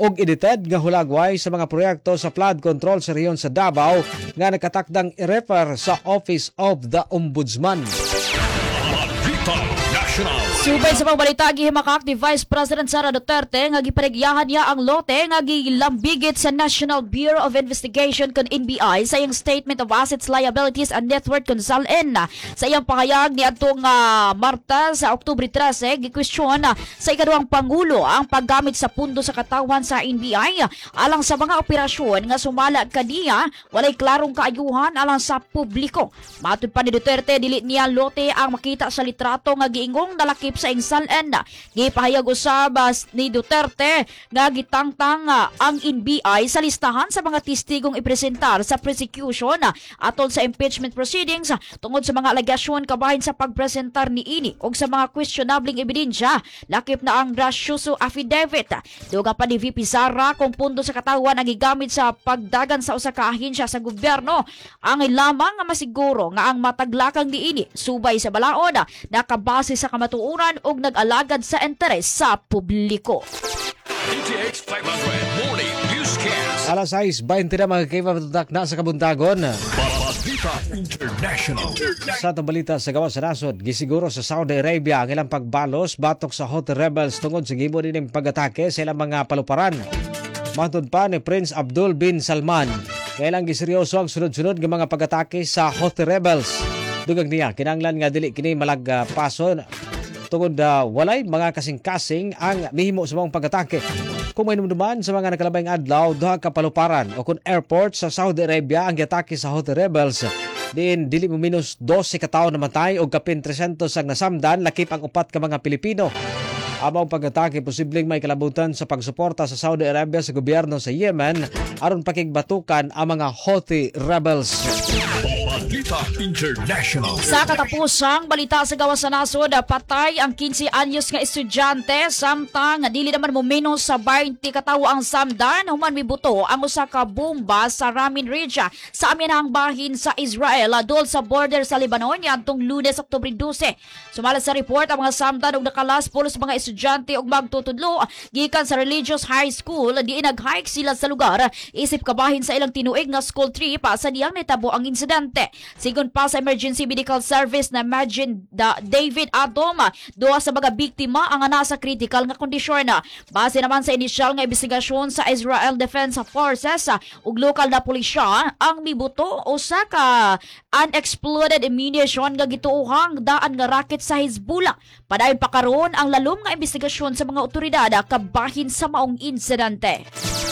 og edited nga hulagway sa mga proyekto sa flood control sa rehiyon sa Davao nga nakatakdang i-refer sa Office of the Ombudsman. Subay sa pagbalita, gihimakak ni Vice President Sara Duterte nga gipanigyahan niya ang lote nga gilambigit sa National Bureau of Investigation kon NBI sa iyang Statement of Assets, Liabilities and Net Worth kon SALN. Sa iyang pahayag ni atong Martes sa Oktubre 13, gikwestiyon sa ikaduhang Pangulo ang paggamit sa pundo sa katawan sa NBI alang sa mga operasyon nga sumala kaniya walay klarong kaayuhan alang sa publiko. Matud pa ni Duterte, dili niya lote ang makita sa litrato nga giingong nalakip sa SALN. Gipahayag usab ni Duterte nga gitangtang ang NBI sa listahan sa mga testigong ipresentar sa prosecution atol sa impeachment proceedings tungod sa mga alegasyon kabahin sa pagpresentar ni ini og sa mga questionabling ebidensya. Lakip na ang gracioso affidavit. Dugang pa ni VP Sara kung pundo sa katawan ang gigamit sa pagdagan sa usa ka ahensya sa gobyerno ang lamang nga masiguro nga ang mataglakang ni ini subay sa balaod nakabase sa kamatuoran ug nag-alagad sa interes sa publiko. DTH 500 Morning Newscast. Alas 6:20 na mga kaipapatak na sa kabuntagon. Balita International. Sa itong balita sa gawa sa nasod, gisiguro sa Saudi Arabia ang ilang pagbalos batok sa Houthi rebels tungod sa gibo din pag-atake sa ilang mga paluparan. Matod pa ni Prince Abdul bin Salman, kailang giseryoso ang sunod-sunod ng mga pag-atake sa Houthi rebels. Dugag niya, kinanglan nga dili kini malagpaso tungod walay mga kasing-kasing ang mihimo sa mga pag-atake. Kung may naman sa mga nakalabayng adlaw, duha ka paluparan o kung airport sa Saudi Arabia ang giatake sa Houthi rebels. Diin dili mo minus 12 ka tawo namatay o kapin 300 ang nasamdan, lakip ang upat ka mga Pilipino. Amang pag-atake posibleng may kalabutan sa pagsuporta sa Saudi Arabia sa gobyerno sa Yemen aron pakigbatukan ang mga Houthi rebels. Balita International. Sa katapusang balita sa gawa sa nasod, patay ang 15 anyos nga estudyante samtang dili naman mo menos sa 20 katawo ang samdan human mibuto ang usa ka bomba sa Ramin Ridge sa aminahang bahin sa Israel adol sa border sa Lebanon niadtong Lunes, Oktubre 12. Sumala sa report ang mga samdan og nakalas pulos mga estudyante og magtutudlo gikan sa religious high school diin nag-hike sila sa lugar isip kabahin sa ilang tinuig nga school trip sa diyang nitabo ang insidente. Sigon pa sa Emergency Medical Service na Imagine David Adom, duha sa mga biktima ang nasa critical nga kondisyon. Base naman sa inisyal nga investigasyon sa Israel Defense Forces ug lokal na pulisya, ang mibuto usa ka unexploded ammunition nga gituohang daan nga raket sa Hezbollah. Padayon pa karon ang lalom nga investigasyon sa mga otoridad kabahin sa maong insidente.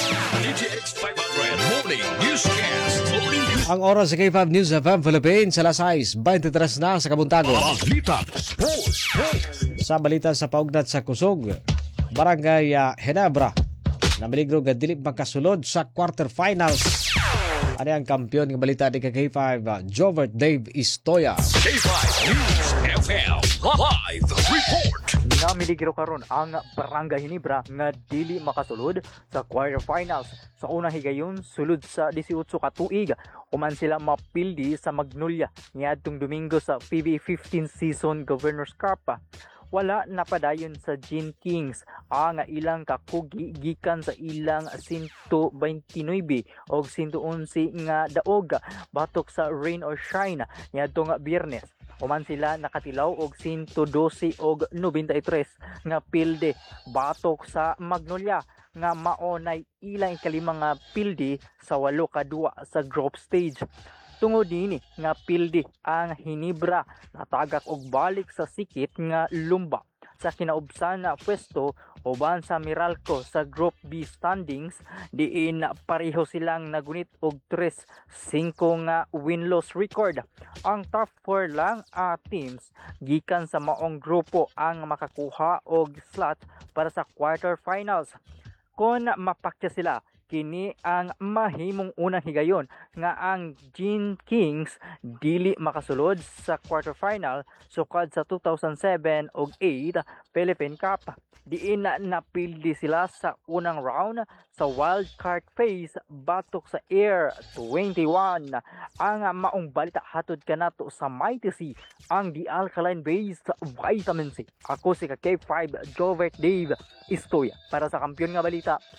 DTH 500 Morning Newscast. Ang oras sa K5 News FM Philippines sa alas 6:23 na sa kabuntagon. Balita Sports. Sa balita sa paugnat sa Kusog, Barangay Ginebra na maligro nga dili magkasulod sa quarterfinals. Ano ang kampiyon ng balita ni K5 Jovert Dave Istoya. K5 News FM Live Report. Nga miligro karon ang Barangay Ginebra nga dili makasulod sa quarterfinals. Sa unang higayon sulod sa 18 ka tuig uman sila mapildi sa Magnolia niadtong Domingo sa PBA 15th season Governors Cup. Wala napadayon sa Gene Kings ang ilang kakugi gikan sa ilang 129 o 111 nga daog batok sa Rain or Shine niadtong Biyernes. Uman sila nakatilaw og 112 og 93 nga pilde batok sa Magnolia nga maonay ilang ikalimang nga pilde sa 8-2 sa group stage. Tungod nini nga pilde ang Ginebra natagak og balik sa sikit nga lumba sa kinaubsan na pwesto uban sa Meralco sa Group B standings diin pareho silang nagunit og 3-5 nga win-loss record. Ang top 4 lang teams gikan sa maong grupo ang makakuha og slot para sa quarterfinals. Kung mapakya sila, kini ang mahimong unang higayon nga ang Gene Kings dili makasulod sa quarterfinal sukad sa 2007 ug 8 Philippine Cup. Diin napildi sila sa unang round sa wild card phase batok sa Air 21. Ang maong balita hatod kanato sa Mighty C, ang di alkaline based vitamin C. Ako si K5 Jovert Dave Istoya para sa kampiyon nga balita